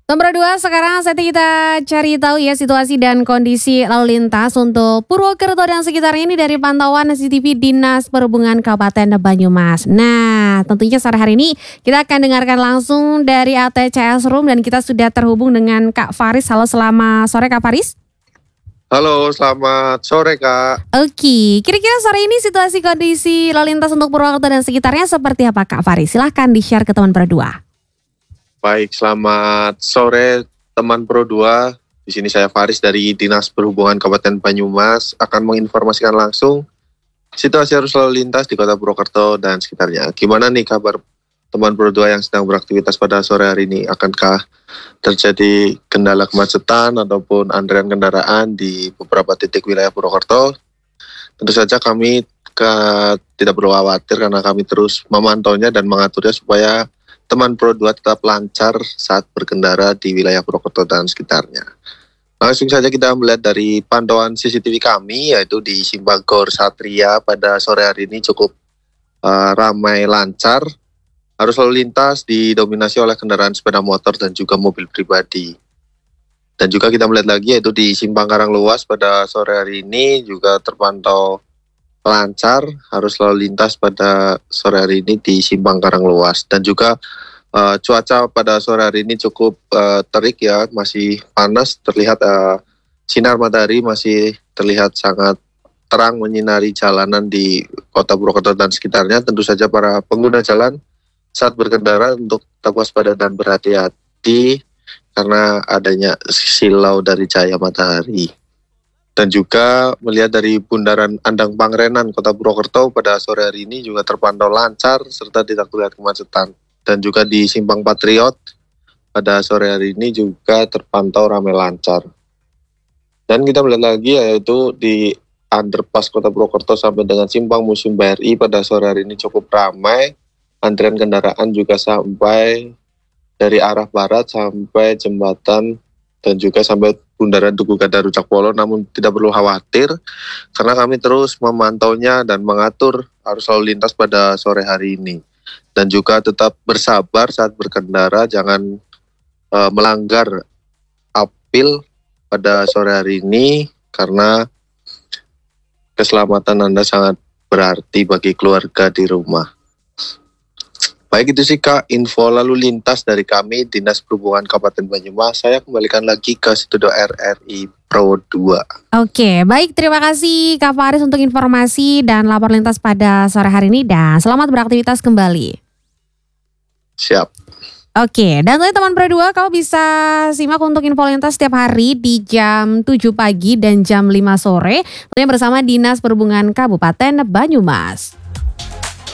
Nomor 2, sekarang saatnya kita cari tahu ya situasi dan kondisi lalu lintas untuk Purwokerto dan sekitarnya ini dari pantauan CCTV Dinas Perhubungan Kabupaten Banyumas. Nah, tentunya sore hari ini kita akan dengarkan langsung dari ATCS Room dan kita sudah terhubung dengan Kak Faris. Halo, selamat sore Kak Faris. Halo, selamat sore Kak. Oke, kira-kira sore ini situasi kondisi lalu lintas untuk Purwokerto dan sekitarnya seperti apa Kak Faris? Silahkan di-share ke teman berdua. Baik, selamat sore teman Pro 2. Di sini saya Faris dari Dinas Perhubungan Kabupaten Banyumas akan menginformasikan langsung situasi arus lalu lintas di Kota Purwokerto dan sekitarnya. Gimana nih kabar teman Pro 2 yang sedang beraktivitas pada sore hari ini? Akankah terjadi kendala kemacetan ataupun antrean kendaraan di beberapa titik wilayah Purwokerto? Tentu saja kami tidak perlu khawatir karena kami terus memantaunya dan mengaturnya supaya teman Pro 2 tetap lancar saat berkendara di wilayah Purwokerto dan sekitarnya. Langsung saja kita melihat dari pantauan CCTV kami, yaitu di Simpang Gor Satria pada sore hari ini cukup ramai lancar. Arus lalu lintas didominasi oleh kendaraan sepeda motor dan juga mobil pribadi. Dan juga kita melihat lagi yaitu di Simpang Karangluas pada sore hari ini juga terpantau lancar arus lalu lintas pada sore hari ini di Simpang Karangluas. Dan juga cuaca pada sore hari ini cukup terik ya, masih panas, terlihat sinar matahari masih terlihat sangat terang menyinari jalanan di Kota Purwokerto dan sekitarnya. Tentu saja para pengguna jalan saat berkendara untuk tetap waspada dan berhati-hati karena adanya silau dari cahaya matahari. Dan juga melihat dari Bundaran Andang Pangrenan Kota Purwokerto pada sore hari ini juga terpantau lancar serta tidak terlihat kemacetan. Dan juga di Simpang Patriot pada sore hari ini juga terpantau ramai lancar. Dan kita melihat lagi yaitu di underpass Kota Purwokerto sampai dengan Simpang Museum BRI pada sore hari ini cukup ramai. Antrian kendaraan juga sampai dari arah barat sampai jembatan dan juga sampai Bundaran Tugu Gada Rujak Polo, namun tidak perlu khawatir karena kami terus memantaunya dan mengatur arus lalu lintas pada sore hari ini. Dan juga tetap bersabar saat berkendara, jangan melanggar apil pada sore hari ini karena keselamatan Anda sangat berarti bagi keluarga di rumah. Baik, itu sih Kak info lalu lintas dari kami Dinas Perhubungan Kabupaten Banyumas. Saya kembalikan lagi ke studio RRI Pro 2. Oke, baik, terima kasih Kak Faris untuk informasi dan lapor lintas pada sore hari ini dan selamat beraktivitas kembali. Siap. Oke, dan untuk teman Pro 2 kamu bisa simak untuk info lintas setiap hari di jam 7 pagi dan jam 5 sore tentunya bersama Dinas Perhubungan Kabupaten Banyumas.